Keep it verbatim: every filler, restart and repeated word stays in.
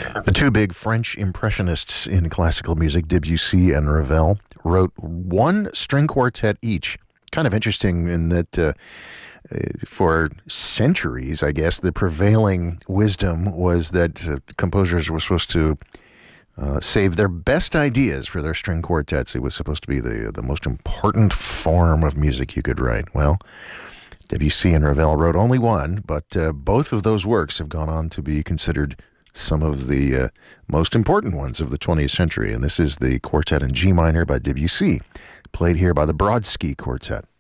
The two big French impressionists in classical music, Debussy and Ravel, wrote one string quartet each. Kind of interesting in that uh, for centuries, I guess, the prevailing wisdom was that uh, composers were supposed to uh, save their best ideas for their string quartets. It was supposed to be the, the most important form of music you could write. Well, Debussy and Ravel wrote only one, but uh, both of those works have gone on to be considered some of the uh, most important ones of the twentieth century. And this is the Quartet in G minor by Debussy, played here by the Brodsky Quartet.